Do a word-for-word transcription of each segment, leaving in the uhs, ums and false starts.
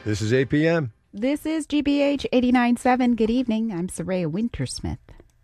This is A P M. This is G B H eighty-nine point seven. Good evening. I'm Soraya Wintersmith.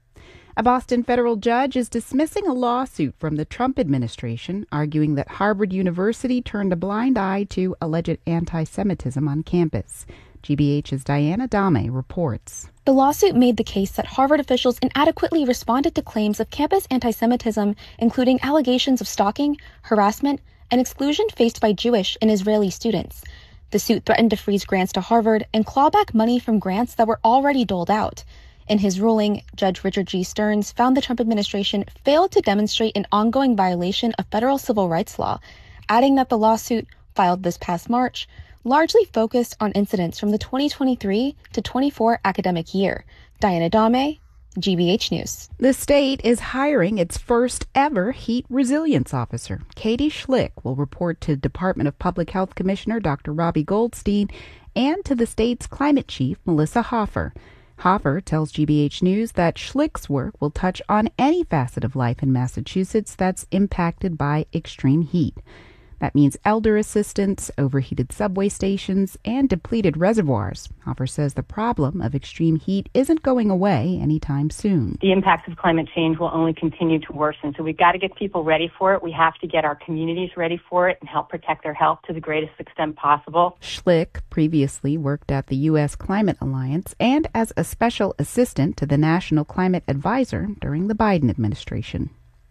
A Boston federal judge is dismissing a lawsuit from the Trump administration, arguing that Harvard University turned a blind eye to alleged anti-Semitism on campus. G B H's Diana Dame reports. The lawsuit made the case that Harvard officials inadequately responded to claims of campus anti-Semitism, including allegations of stalking, harassment, and exclusion faced by Jewish and Israeli students. The suit threatened to freeze grants to Harvard and claw back money from grants that were already doled out. In his ruling, Judge Richard G. Stearns found the Trump administration failed to demonstrate an ongoing violation of federal civil rights law, adding that the lawsuit, filed this past March, largely focused on incidents from the twenty twenty-three to twenty-four academic year. Diana Dame, G B H News. The state is hiring its first ever heat resilience officer. Katie Schlick will report to Department of Public Health Commissioner Doctor Robbie Goldstein and to the state's climate chief, Melissa Hoffer. Hoffer tells G B H News that Schlick's work will touch on any facet of life in Massachusetts that's impacted by extreme heat. That means elder assistance, overheated subway stations, and depleted reservoirs. Hoffer says the problem of extreme heat isn't going away anytime soon. The impacts of climate change will only continue to worsen, so we've got to get people ready for it. We have to get our communities ready for it and help protect their health to the greatest extent possible. Schlick previously worked at the U S Climate Alliance and as a special assistant to the National Climate Advisor during the Biden administration.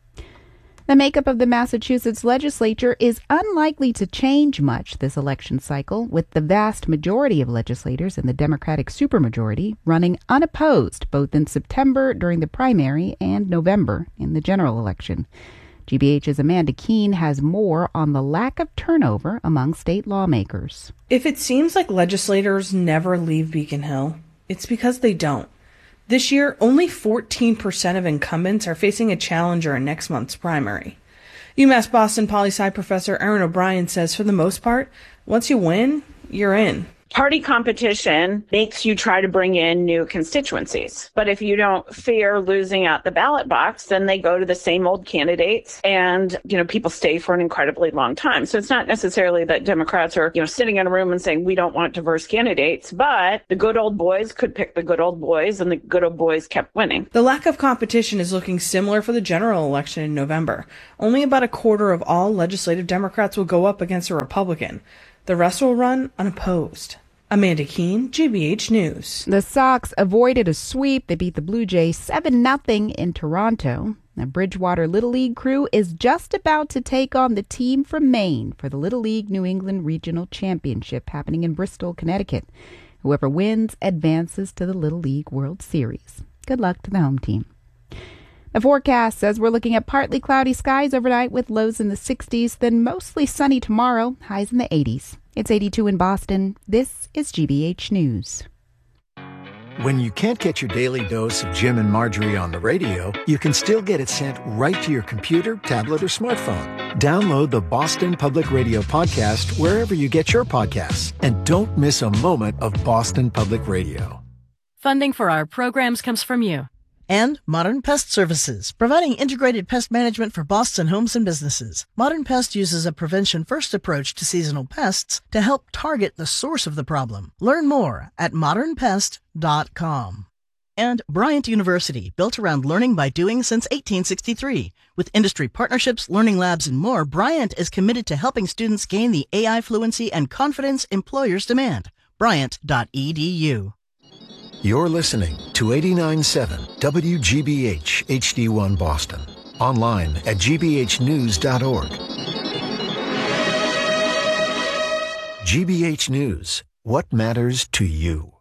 The makeup of the Massachusetts legislature is unlikely to change much this election cycle, with the vast majority of legislators in the Democratic supermajority running unopposed both in September during the primary and November in the general election. G B H's Amanda Keene has more on the lack of turnover among state lawmakers. If it seems like legislators never leave Beacon Hill, it's because they don't. This year, only fourteen percent of incumbents are facing a challenger in next month's primary. UMass Boston poli-sci professor Erin O'Brien says for the most part, once you win, you're in. Party competition makes you try to bring in new constituencies. But if you don't fear losing out the ballot box, then they go to the same old candidates and, you know, people stay for an incredibly long time. So it's not necessarily that Democrats are, you know, sitting in a room and saying we don't want diverse candidates, but the good old boys could pick the good old boys and the good old boys kept winning. The lack of competition is looking similar for the general election in November. Only about a quarter of all legislative Democrats will go up against a Republican. The rest will run unopposed. Amanda Keene, G B H News. The Sox avoided a sweep. They beat the Blue Jays seven nothing in Toronto. The Bridgewater Little League crew is just about to take on the team from Maine for the Little League New England Regional Championship happening in Bristol, Connecticut. Whoever wins advances to the Little League World Series. Good luck to the home team. The forecast says we're looking at partly cloudy skies overnight with lows in the sixties, then mostly sunny tomorrow, highs in the eighties. It's eighty-two in Boston. This is G B H News. When you can't get your daily dose of Jim and Marjorie on the radio, you can still get it sent right to your computer, tablet, or smartphone. Download the Boston Public Radio podcast wherever you get your podcasts. And don't miss a moment of Boston Public Radio. Funding for our programs comes from you. And Modern Pest Services, providing integrated pest management for Boston homes and businesses. Modern Pest uses a prevention-first approach to seasonal pests to help target the source of the problem. Learn more at modern pest dot com. And Bryant University, built around learning by doing since eighteen sixty-three. With industry partnerships, learning labs, and more, Bryant is committed to helping students gain the A I fluency and confidence employers demand. Bryant dot e d u. You're listening to eighty-nine point seven W G B H H D one Boston. Online at g b h news dot org. G B H News. What matters to you?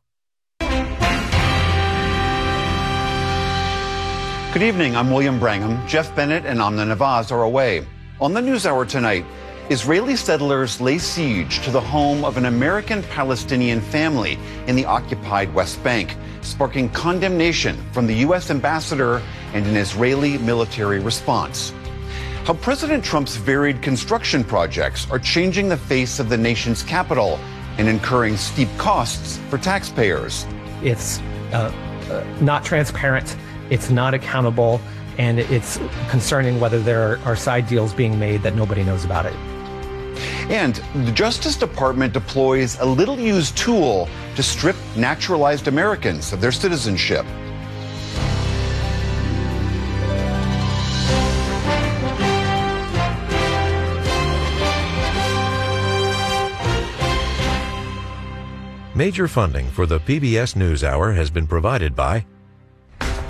Good evening. I'm William Brangham. Jeff Bennett and Amna Nawaz are away. On the NewsHour tonight, Israeli settlers lay siege to the home of an American-Palestinian family in the occupied West Bank, sparking condemnation from the U S ambassador and an Israeli military response. How President Trump's varied construction projects are changing the face of the nation's capital and incurring steep costs for taxpayers. It's uh, uh, not transparent, it's not accountable, and it's concerning whether there are side deals being made that nobody knows about it. And the Justice Department deploys a little-used tool to strip naturalized Americans of their citizenship. Major funding for the P B S NewsHour has been provided by